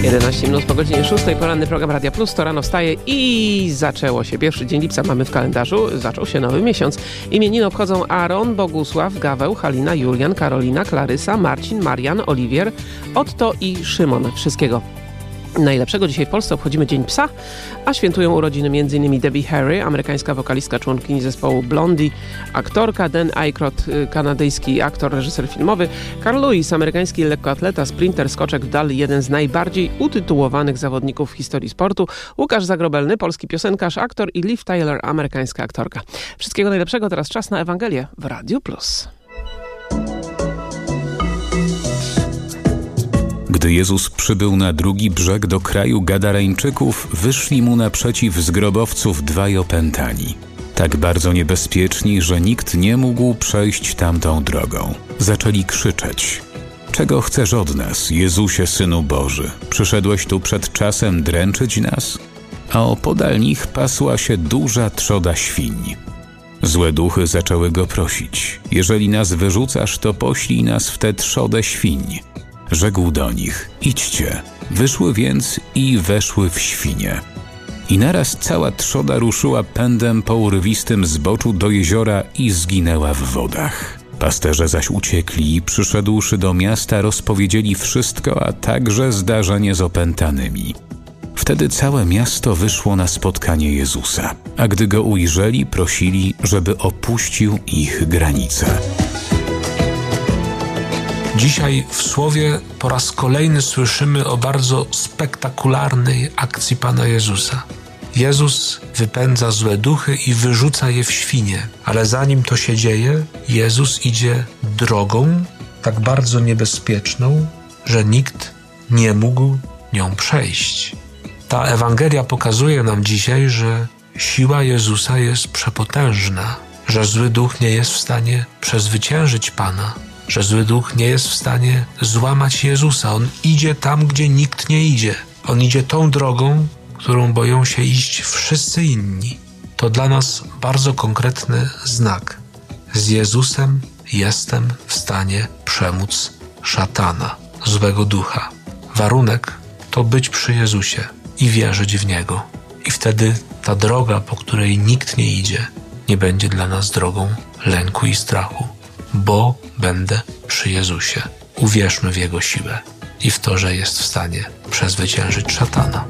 11 minut po godzinie 6. Poranny program Radia Plus. To rano wstaje i zaczęło się. Pierwszy dzień lipca mamy w kalendarzu. Zaczął się nowy miesiąc. Imieniny obchodzą Aaron, Bogusław, Gaweł, Halina, Julian, Karolina, Klarysa, Marcin, Marian, Oliwier, Otto i Szymon. Wszystkiego najlepszego. Dzisiaj w Polsce obchodzimy Dzień Psa, a świętują urodziny m.in. Debbie Harry, amerykańska wokalistka, członkini zespołu Blondie, aktorka, Dan Aykroyd, kanadyjski aktor, reżyser filmowy, Carl Lewis, amerykański lekkoatleta, sprinter, skoczek w dal, jeden z najbardziej utytułowanych zawodników w historii sportu, Łukasz Zagrobelny, polski piosenkarz, aktor i Liv Tyler, amerykańska aktorka. Wszystkiego najlepszego. Teraz czas na Ewangelię w Radiu Plus. Gdy Jezus przybył na drugi brzeg do kraju Gadareńczyków, wyszli mu naprzeciw z grobowców dwaj opętani. Tak bardzo niebezpieczni, że nikt nie mógł przejść tamtą drogą. Zaczęli krzyczeć: czego chcesz od nas, Jezusie, Synu Boży? Przyszedłeś tu przed czasem dręczyć nas? A opodal nich pasła się duża trzoda świń. Złe duchy zaczęły go prosić: jeżeli nas wyrzucasz, to poślij nas w tę trzodę świń. Rzekł do nich: idźcie. Wyszły więc i weszły w świnie. I naraz cała trzoda ruszyła pędem po urwistym zboczu do jeziora i zginęła w wodach. Pasterze zaś uciekli i przyszedłszy do miasta, rozpowiedzieli wszystko, a także zdarzenie z opętanymi. Wtedy całe miasto wyszło na spotkanie Jezusa, a gdy go ujrzeli, prosili, żeby opuścił ich granice. Dzisiaj w Słowie po raz kolejny słyszymy o bardzo spektakularnej akcji Pana Jezusa. Jezus wypędza złe duchy i wyrzuca je w świnie, ale zanim to się dzieje, Jezus idzie drogą tak bardzo niebezpieczną, że nikt nie mógł nią przejść. Ta Ewangelia pokazuje nam dzisiaj, że siła Jezusa jest przepotężna, że zły duch nie jest w stanie przezwyciężyć Pana, że zły duch nie jest w stanie złamać Jezusa. On idzie tam, gdzie nikt nie idzie. On idzie tą drogą, którą boją się iść wszyscy inni. To dla nas bardzo konkretny znak. Z Jezusem jestem w stanie przemóc szatana, złego ducha. Warunek to być przy Jezusie i wierzyć w Niego. I wtedy ta droga, po której nikt nie idzie, nie będzie dla nas drogą lęku i strachu. Bo będę przy Jezusie. Uwierzmy w Jego siłę i w to, że jest w stanie przezwyciężyć szatana.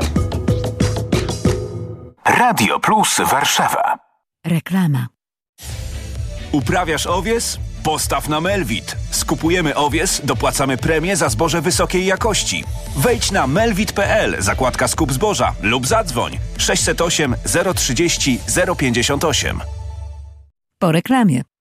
Radio Plus Warszawa. Reklama. Uprawiasz owies? Postaw na Melvit. Skupujemy owies, dopłacamy premię za zboże wysokiej jakości. Wejdź na melvit.pl, zakładka skup zboża lub zadzwoń 608 030 058. Po reklamie.